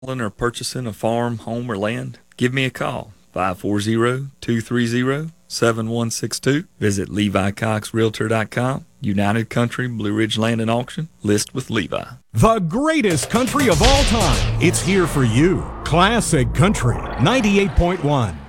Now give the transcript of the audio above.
or purchasing a farm, home, or land, give me a call, 540-230-7162. Visit LeviCoxRealtor.com. United Country Blue Ridge Land and Auction. List with Levi. The greatest country of all time. It's here for you. Classic Country 98.1.